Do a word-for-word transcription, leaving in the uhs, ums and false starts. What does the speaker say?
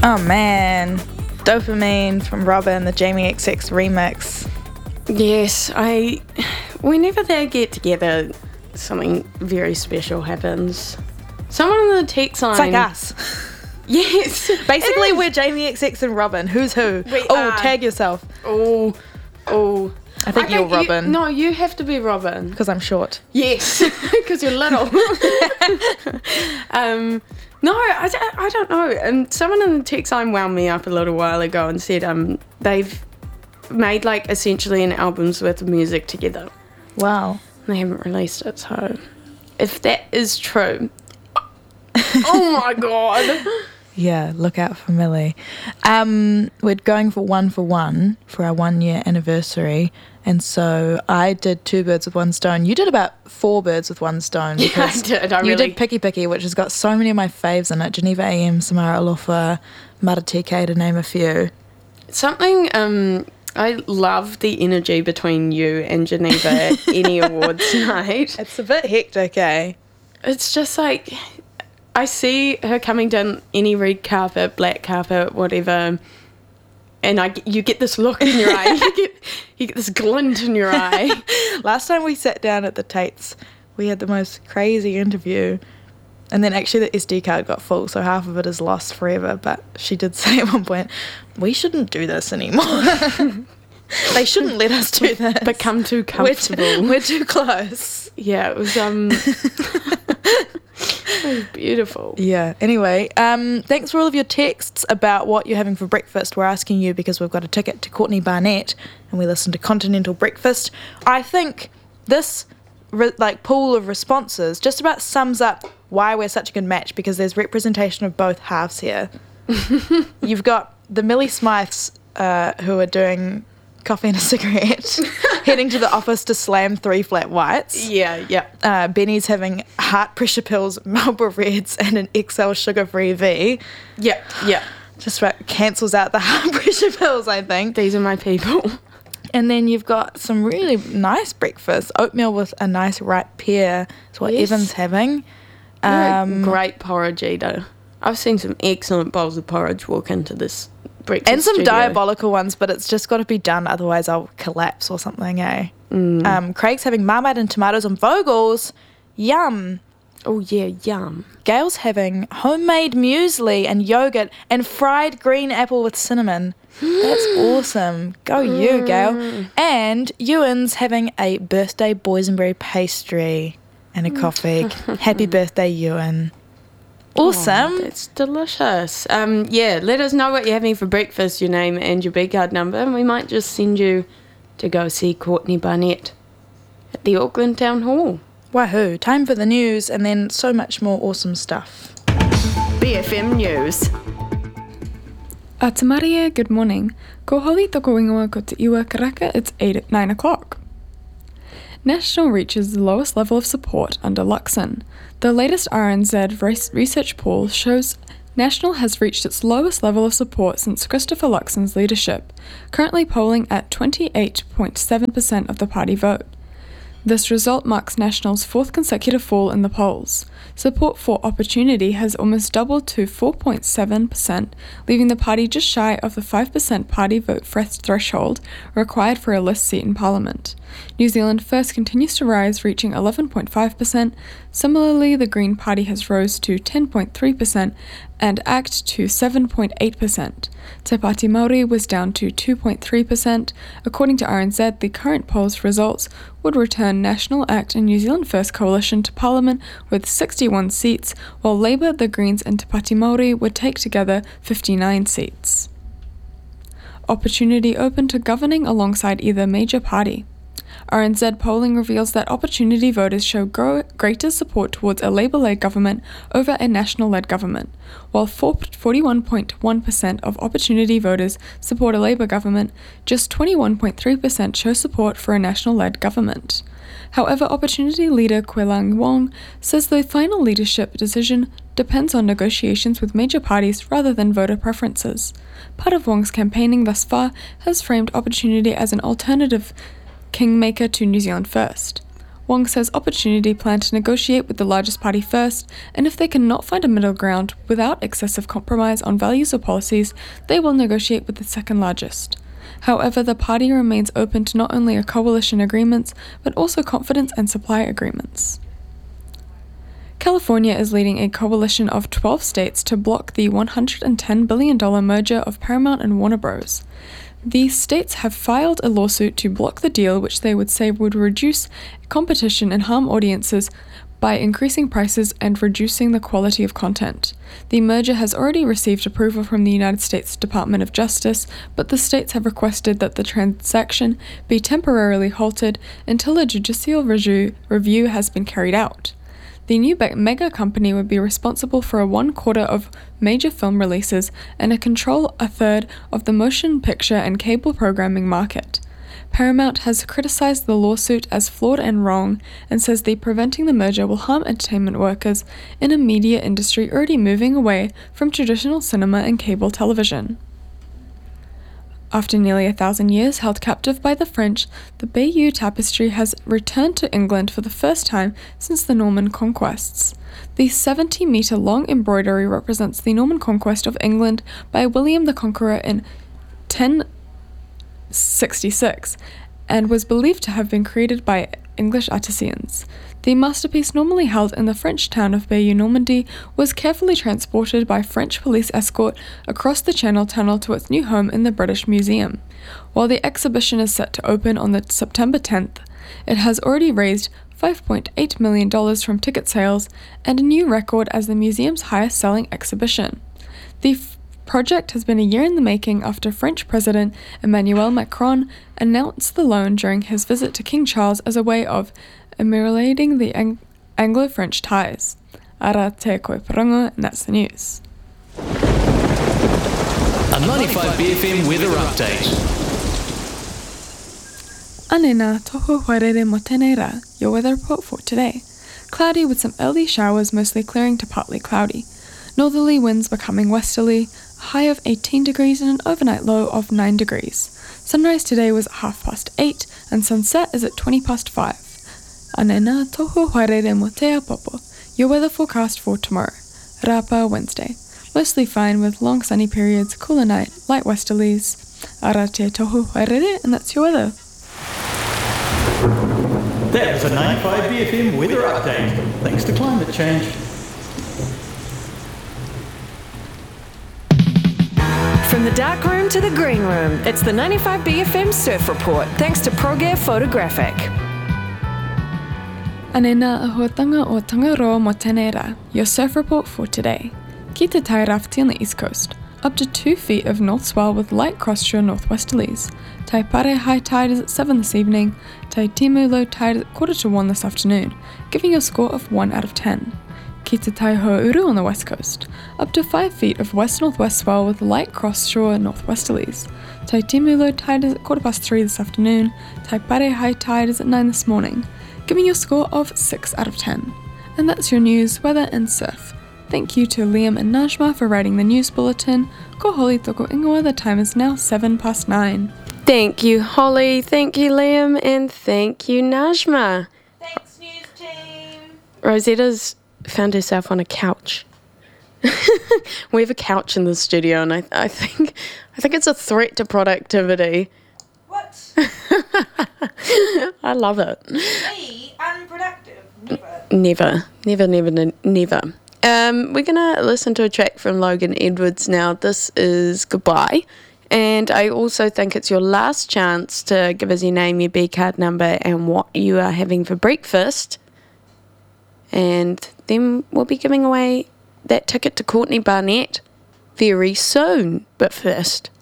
Oh man, Dopamine from Robyn, the Jamie X X remix. Yes, I. Whenever they get together, something very special happens. Someone in the text line. It's like us. Yes. Basically, we're Jamie X X and Robyn. Who's who? We oh, are. tag yourself. Oh, oh. I think I you're think Robyn. You, no, you have to be Robyn. Because I'm short. Yes, because you're little. um, no, I, don't- I don't know. And someone in the text line wound me up a little while ago and said um they've made like essentially an album's worth of music together. Wow. They haven't released it, so if that is true, oh my god. Yeah, look out for Millie. Um, we're going for one for one for our one year anniversary. And so I did two birds with one stone. You did about four birds with one stone. Yeah, I Because did. I you really did Picky Picky, which has got so many of my faves in it. Geneva A M, Samara Alofa, Maratike, to name a few. Something, um, I love the energy between you and Geneva at any awards night. It's a bit hectic, eh? It's just like, I see her coming down any red carpet, black carpet, whatever, and I, g- you get this look in your eye. You get, you get this glint in your eye. Last time we sat down at the Tates, we had the most crazy interview. And then actually the S D card got full, so half of it is lost forever. But she did say at one point, we shouldn't do this anymore. They shouldn't let us do this. Become too comfortable. We're too, we're too close. Yeah, it was, um, it was beautiful. Yeah, anyway, um, thanks for all of your texts about what you're having for breakfast. We're asking you because we've got a ticket to Courtney Barnett and we listened to Continental Breakfast. I think this re- like pool of responses just about sums up why we're such a good match, because there's representation of both halves here. You've got the Millie Smythes uh, who are doing coffee and a cigarette, heading to the office to slam three flat whites. Yeah, yeah. Uh, Benny's having heart pressure pills, Marlboro Reds, and an X L sugar-free V. Yeah, yeah. Just about cancels out the heart pressure pills, I think. These are my people. And then you've got some really nice breakfast. Oatmeal with a nice ripe pear is what Yes. Evan's having. Um, Um, great porridge eater. I've seen some excellent bowls of porridge walk into this breakfast and some studio. diabolical ones, but it's just got to be done, otherwise I'll collapse or something, eh? Mm. Um, Craig's having marmite and tomatoes on Vogel's. Yum. Oh yeah, yum. Gail's having homemade muesli and yogurt and fried green apple with cinnamon. That's awesome. Go you, Gail. And Ewan's having a birthday boysenberry pastry and a coffee. Happy birthday, Ewan. Awesome. Oh, that's delicious. Um, yeah, let us know what you're having for breakfast, your name and your B card number, and we might just send you to go see Courtney Barnett at the Auckland Town Hall. Wahoo. Time for the news and then so much more awesome stuff. B F M News. A te maria, good morning. Ko holi toko ingoa ko te iwa karaka, it's eight at nine o'clock. National reaches the lowest level of support under Luxon. The latest R N Z research poll shows National has reached its lowest level of support since Christopher Luxon's leadership, currently polling at twenty-eight point seven percent of the party vote. This result marks National's fourth consecutive fall in the polls. Support for Opportunity has almost doubled to four point seven percent, leaving the party just shy of the five percent party vote threshold required for a list seat in Parliament. New Zealand First continues to rise, reaching eleven point five percent. Similarly, the Green Party has rose to ten point three percent and ACT to seven point eight percent. Te Pāti Māori was down to two point three percent. According to R N Z, the current polls results would return National, ACT and New Zealand First coalition to Parliament with sixty-one seats, while Labour, the Greens and Te Pāti Māori would take together fifty-nine seats. Opportunity open to governing alongside either major party. R N Z polling reveals that Opportunity voters show gro- greater support towards a Labour-led government over a National-led government. While forty-one point one percent of Opportunity voters support a Labour government, just twenty-one point three percent show support for a National-led government. However, Opportunity leader Kwelang Wong says the final leadership decision depends on negotiations with major parties rather than voter preferences. Part of Wong's campaigning thus far has framed Opportunity as an alternative kingmaker to New Zealand First. Wong says Opportunity plan to negotiate with the largest party first, and if they cannot find a middle ground without excessive compromise on values or policies, they will negotiate with the second largest. However, the party remains open to not only a coalition agreements, but also confidence and supply agreements. California is leading a coalition of twelve states to block the one hundred ten billion dollars merger of Paramount and Warner Bros. These states have filed a lawsuit to block the deal, which they would say would reduce competition and harm audiences by increasing prices and reducing the quality of content. The merger has already received approval from the United States Department of Justice, but the states have requested that the transaction be temporarily halted until a judicial review, review has been carried out. The new mega company would be responsible for a one quarter of major film releases and a control a third of the motion picture and cable programming market. Paramount has criticized the lawsuit as flawed and wrong and says the preventing the merger will harm entertainment workers in a media industry already moving away from traditional cinema and cable television. After nearly a thousand years held captive by the French, the Bayeux Tapestry has returned to England for the first time since the Norman conquests. The seventy-metre-long embroidery represents the Norman conquest of England by William the Conqueror in ten sixty-six, and was believed to have been created by English artisans. The masterpiece, normally held in the French town of Bayeux, Normandy, was carefully transported by French police escort across the Channel Tunnel to its new home in the British Museum. While the exhibition is set to open on the September tenth, it has already raised five point eight million dollars from ticket sales and a new record as the museum's highest-selling exhibition. The f- project has been a year in the making after French President Emmanuel Macron announced the loan during his visit to King Charles as a way of ameliorating the Ang- Anglo-French ties. Ara te koe parongo, and that's the news. A ninety-five B F M weather update. Anena tohu haerere mo tēnei rā, your weather report for today. Cloudy with some early showers, mostly clearing to partly cloudy. Northerly winds becoming westerly, a high of eighteen degrees and an overnight low of nine degrees. Sunrise today was at half past eight and sunset is at twenty past five. Anena tohu haerere mo te apopo, your weather forecast for tomorrow. Rapa Wednesday. Mostly fine with long sunny periods, cooler night, light westerlies. Ara te tohu haerere, and that's your weather. That was a ninety-five B F M weather update. Thanks to climate change. From the dark room to the green room, it's the ninety-five B F M Surf Report, thanks to ProGear Photographic. Anena ahoatanga o Tangaroa mo tēnei rā, your surf report for today. Ki te tai rafti on the east coast, up to two feet of north swell with light cross-shore northwesterlies. Tai Pare high tide is at seven this evening, Tai Timu low tide is at quarter to one this afternoon, giving you a score of one out of ten. Ki te Tai Ho'ouru on the west coast, up to five feet of west-northwest swell with light cross-shore northwesterlies. Tai Timu low tide is at quarter past three this afternoon, Tai Pare high tide is at nine this morning, giving you a score of six out of ten. And that's your news, weather and surf. Thank you to Liam and Najma for writing the news bulletin. Ko holi toko ingoa, the time is now seven past nine. Thank you, Holly. Thank you, Liam. And thank you, Najma. Thanks, news team. Rosetta's found herself on a couch. We have a couch in the studio, and I, I think I think it's a threat to productivity. What? I love it. Me? Unproductive? Never. Never, never, never, ne- never. Um, we're gonna listen to a track from Logan Edwards now. This is Goodbye, and I also think it's your last chance to give us your name, your B card number, and what you are having for breakfast. And then we'll be giving away that ticket to Courtney Barnett very soon. But first,